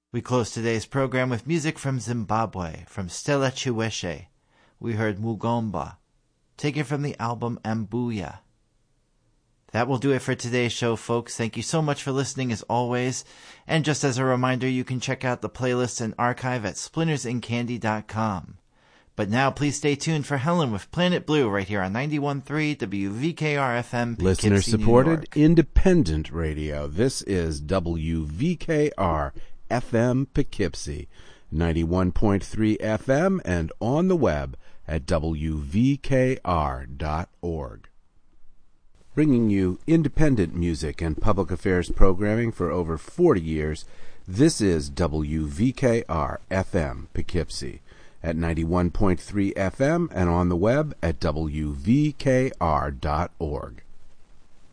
We close today's program with music from Zimbabwe, from Stella Chiweshe. We heard Mugomba, taken from the album Ambuya. That will do it for today's show, folks. Thank you so much for listening as always. And just as a reminder, you can check out the playlists and archive at splintersandcandy.com. But now please stay tuned for Helen with Planet Blue right here on 91.3 WVKR-FM, Poughkeepsie, Listener-supported independent radio. This is WVKR-FM Poughkeepsie, 91.3 FM, and on the web at WVKR.org. Bringing you independent music and public affairs programming for over 40 years, this is WVKR-FM Poughkeepsie at 91.3 FM and on the web at WVKR.org.